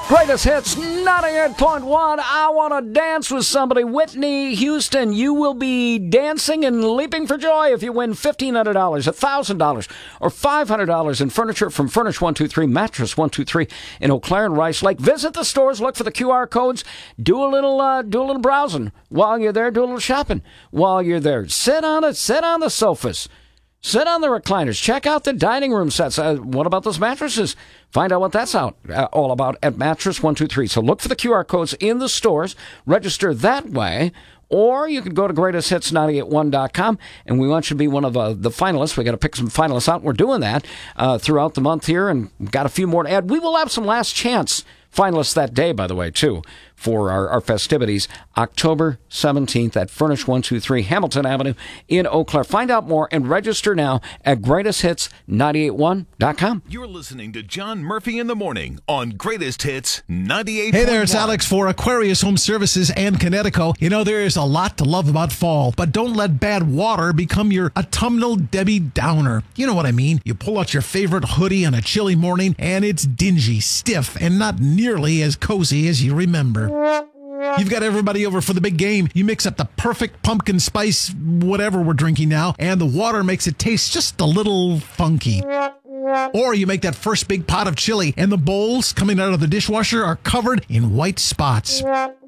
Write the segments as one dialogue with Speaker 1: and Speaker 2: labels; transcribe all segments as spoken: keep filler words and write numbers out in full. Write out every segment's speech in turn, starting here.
Speaker 1: Greatest hits, ninety-eight point one. I want to dance with somebody. Whitney Houston, you will be dancing and leaping for joy if you win fifteen hundred dollars, one thousand dollars, or five hundred dollars in furniture from Furnish one two three, Mattress one two three in Eau Claire and Rice Lake. Visit the stores, look for the Q R codes, do a little uh, do a little browsing while you're there, do a little shopping while you're there. Sit on it, sit on the sofas. Sit on the recliners. Check out the dining room sets. Uh, what about those mattresses? Find out what that's out, uh, all about at Mattress one two three. So look for the Q R codes in the stores. Register that way. Or you can go to greatest hits nine eight one dot com, and we want you to be one of uh, the finalists. We got to pick some finalists out. We're doing that uh, throughout the month here, and we've got a few more to add. We will have some last chance finalists that day, by the way, too, for our, our festivities, October seventeenth at Furnish one two three, Hamilton Avenue in Eau Claire. Find out more and register now at greatest hits nine eight one dot com.
Speaker 2: You're listening to John Murphy in the Morning on Greatest Hits ninety-eight point one.
Speaker 3: Hey there, it's Alex for Aquarius Home Services and Connecticut. You know, there is a lot to love about fall, but don't let bad water become your autumnal Debbie Downer. You know what I mean? You pull out your favorite hoodie on a chilly morning, and it's dingy, stiff, and not nearly as cozy as you remember. You've got everybody over for the big game. You mix up the perfect pumpkin spice, whatever we're drinking now, and the water makes it taste just a little funky. Or you make that first big pot of chili, and the bowls coming out of the dishwasher are covered in white spots.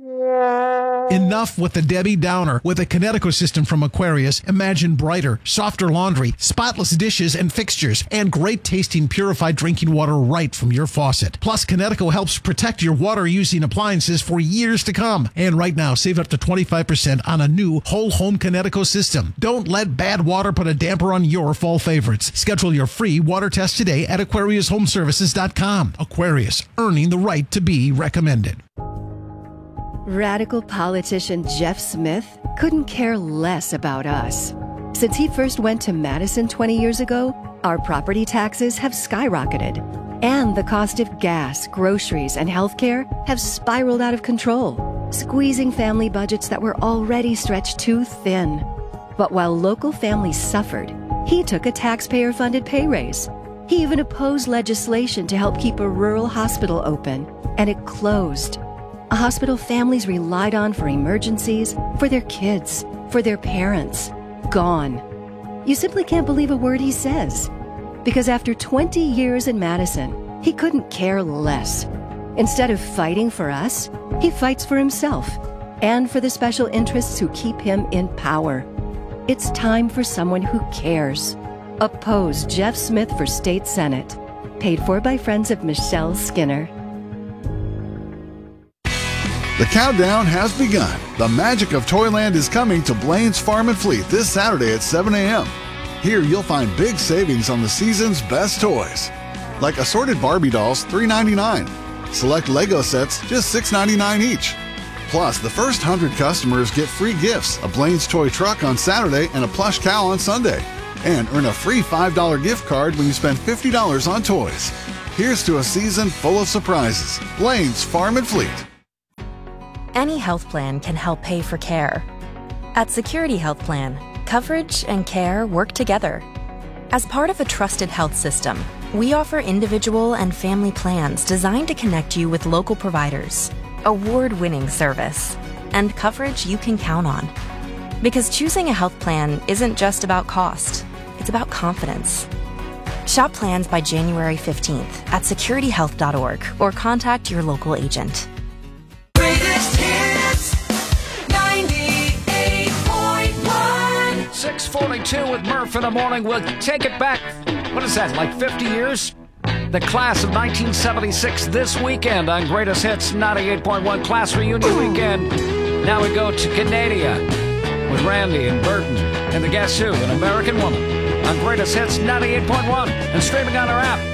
Speaker 3: Enough with the Debbie Downer. With a Connecticut system from Aquarius, imagine brighter, softer laundry, spotless dishes and fixtures, and great-tasting purified drinking water right from your faucet. Plus, Connecticut helps protect your water-using appliances for years to come. And right now, save up to twenty-five percent on a new whole-home Connecticut system. Don't let bad water put a damper on your fall favorites. Schedule your free water test today at aquarius home services dot com. Aquarius, earning the right to be recommended.
Speaker 4: Radical politician Jeff Smith couldn't care less about us. Since he first went to Madison twenty years ago, our property taxes have skyrocketed, and the cost of gas, groceries, and healthcare have spiraled out of control, squeezing family budgets that were already stretched too thin. But while local families suffered, he took a taxpayer-funded pay raise. He even opposed legislation to help keep a rural hospital open, and it closed. A hospital families relied on for emergencies, for their kids, for their parents. Gone. You simply can't believe a word he says. Because after twenty years in Madison, he couldn't care less. Instead of fighting for us, he fights for himself and for the special interests who keep him in power. It's time for someone who cares. Oppose Jeff Smith for State Senate. Paid for by friends of Michelle Skinner.
Speaker 5: The countdown has begun. The magic of Toyland is coming to Blaine's Farm and Fleet this Saturday at seven a.m. Here you'll find big savings on the season's best toys, like assorted Barbie dolls, three ninety-nine. Select Lego sets, just six ninety-nine each. Plus, the first one hundred customers get free gifts, a Blaine's toy truck on Saturday and a plush cow on Sunday. And earn a free five dollars gift card when you spend fifty dollars on toys. Here's to a season full of surprises. Blaine's Farm and Fleet.
Speaker 6: Any health plan can help pay for care. At Security Health Plan, coverage and care work together. As part of a trusted health system, we offer individual and family plans designed to connect you with local providers, award-winning service, and coverage you can count on. Because choosing a health plan isn't just about cost, it's about confidence. Shop plans by January fifteenth at security health dot org or contact your local agent.
Speaker 1: six forty-two with Murph in the morning. We'll take it back, what is that, like fifty years? The class of nineteen seventy-six this weekend on Greatest Hits ninety-eight point one Class Reunion Weekend. Now we go to Canada with Randy and Burton and the Guess Who, An American Woman, on Greatest Hits ninety-eight point one and streaming on our app.